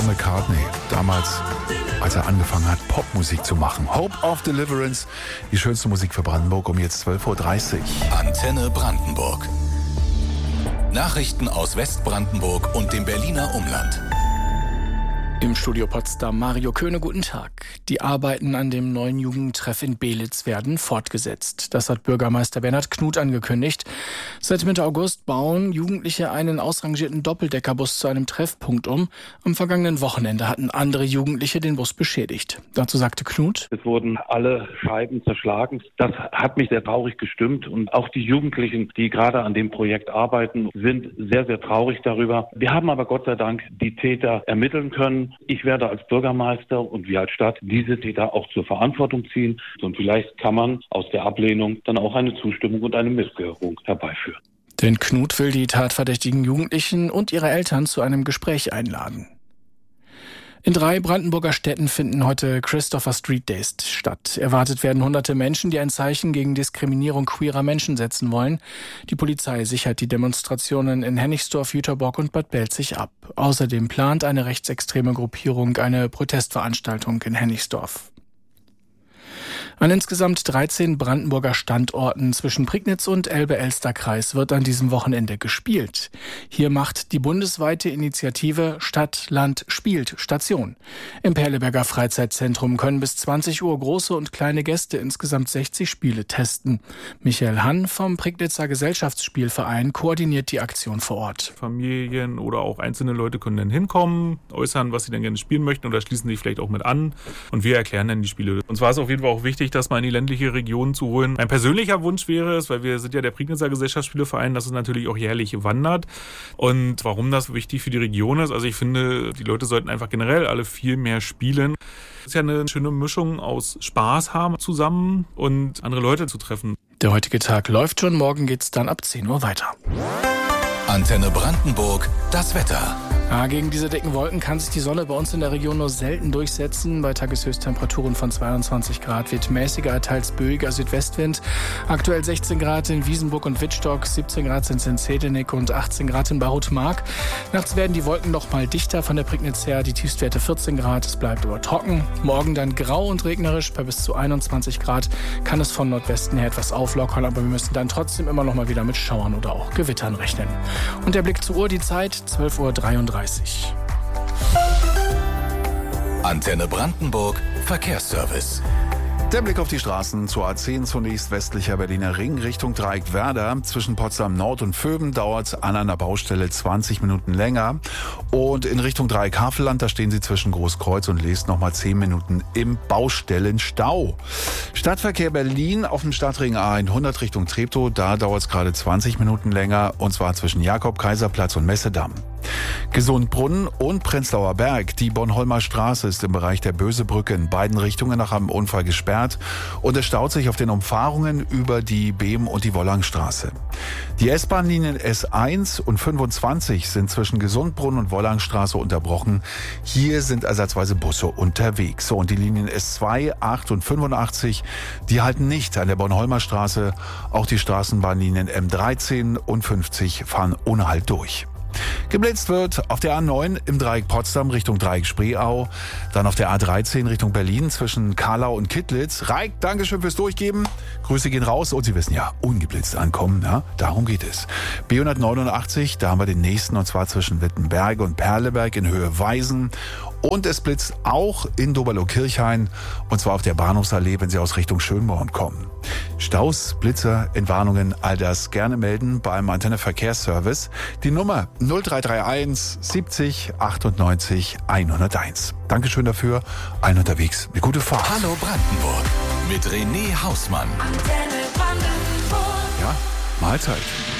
McCartney, damals, als er angefangen hat, Popmusik zu machen. Hope of Deliverance, die schönste Musik für Brandenburg, um jetzt 12.30 Uhr. Antenne Brandenburg. Nachrichten aus Westbrandenburg und dem Berliner Umland. Im Studio Potsdam Mario Köhne, guten Tag. Die Arbeiten an dem neuen Jugendtreff in Beelitz werden fortgesetzt. Das hat Bürgermeister Bernhard Knuth angekündigt. Seit Mitte August bauen Jugendliche einen ausrangierten Doppeldeckerbus zu einem Treffpunkt um. Am vergangenen Wochenende hatten andere Jugendliche den Bus beschädigt. Dazu sagte Knuth: Es wurden alle Scheiben zerschlagen. Das hat mich sehr traurig gestimmt. Und auch die Jugendlichen, die gerade an dem Projekt arbeiten, sind sehr, sehr traurig darüber. Wir haben aber Gott sei Dank die Täter ermitteln können. Ich werde als Bürgermeister und wir als Stadt diese Täter auch zur Verantwortung ziehen. Und vielleicht kann man aus der Ablehnung dann auch eine Zustimmung und eine Missgehörung herbeiführen. Denn Knuth will die tatverdächtigen Jugendlichen und ihre Eltern zu einem Gespräch einladen. In 3 Brandenburger Städten finden heute Christopher Street Days statt. Erwartet werden hunderte Menschen, die ein Zeichen gegen Diskriminierung queerer Menschen setzen wollen. Die Polizei sichert die Demonstrationen in Hennigsdorf, Jüterbock und Bad Belzig ab. Außerdem plant eine rechtsextreme Gruppierung eine Protestveranstaltung in Hennigsdorf. An insgesamt 13 Brandenburger Standorten zwischen Prignitz und Elbe-Elster-Kreis wird an diesem Wochenende gespielt. Hier macht die bundesweite Initiative Stadt, Land, spielt Station. Im Perleberger Freizeitzentrum können bis 20 Uhr große und kleine Gäste insgesamt 60 Spiele testen. Michael Hann vom Prignitzer Gesellschaftsspielverein koordiniert die Aktion vor Ort. Familien oder auch einzelne Leute können dann hinkommen, äußern, was sie dann gerne spielen möchten, oder schließen sich vielleicht auch mit an. Und wir erklären dann die Spiele. Und zwar ist auf jeden Fall auch wichtig, das mal in die ländliche Region zu holen. Mein persönlicher Wunsch wäre es, weil wir sind ja der Prignitzer Gesellschaftsspieleverein, dass es natürlich auch jährlich wandert. Und warum das wichtig für die Region ist, also ich finde, die Leute sollten einfach generell alle viel mehr spielen. Es ist ja eine schöne Mischung aus Spaß haben zusammen und andere Leute zu treffen. Der heutige Tag läuft schon, morgen geht's dann ab 10 Uhr weiter. Antenne Brandenburg, das Wetter. Gegen diese dicken Wolken kann sich die Sonne bei uns in der Region nur selten durchsetzen. Bei Tageshöchsttemperaturen von 22 Grad weht mäßiger, teils böiger Südwestwind. Aktuell 16 Grad in Wiesenburg und Wittstock, 17 Grad sind es in Zehdenick und 18 Grad in Barut-Mark. Nachts werden die Wolken noch mal dichter von der Prignitz her, die Tiefstwerte 14 Grad, es bleibt aber trocken. Morgen dann grau und regnerisch, bei bis zu 21 Grad kann es von Nordwesten her etwas auflockern, aber wir müssen dann trotzdem immer noch mal wieder mit Schauern oder auch Gewittern rechnen. Und der Blick zur Uhr, die Zeit, 12.33 Uhr. Antenne Brandenburg, Verkehrsservice. Der Blick auf die Straßen zur A10 zunächst westlicher Berliner Ring Richtung Dreieck Werder. Zwischen Potsdam Nord und Vöben dauert es an einer Baustelle 20 Minuten länger. Und in Richtung Dreieck Havelland, da stehen Sie zwischen Großkreuz und Leest nochmal 10 Minuten im Baustellenstau. Stadtverkehr Berlin auf dem Stadtring A100 Richtung Treptow, da dauert es gerade 20 Minuten länger. Und zwar zwischen Jakob-Kaiser-Platz und Messedamm. Gesundbrunnen und Prenzlauer Berg. Die Bornholmer Straße ist im Bereich der Bösebrücke in beiden Richtungen nach einem Unfall gesperrt und es staut sich auf den Umfahrungen über die Behm- und die Wollangstraße. Die S-Bahn-Linien S1 und 25 sind zwischen Gesundbrunnen und Wollangstraße unterbrochen. Hier sind ersatzweise Busse unterwegs. So, und die Linien S2, 8 und 85, die halten nicht an der Bornholmer Straße. Auch die Straßenbahnlinien M13 und 50 fahren ohne Halt durch. Geblitzt wird auf der A9 im Dreieck Potsdam Richtung Dreieck Spreeau, dann auf der A13 Richtung Berlin zwischen Karlau und Kittlitz. Reik, Dankeschön fürs Durchgeben. Grüße gehen raus und Sie wissen ja, ungeblitzt ankommen, ja, darum geht es. B189, da haben wir den nächsten und zwar zwischen Wittenberge und Perleberg in Höhe Weisen. Und es blitzt auch in Doberloh-Kirchhain und zwar auf der Bahnhofsallee, wenn Sie aus Richtung Schönborn kommen. Staus, Blitzer, Entwarnungen, all das gerne melden beim Antenne Verkehrsservice. Die Nummer 0331 70 98 101. Dankeschön dafür. Allen unterwegs. Eine gute Fahrt. Hallo Brandenburg mit René Hausmann. Ja, Mahlzeit.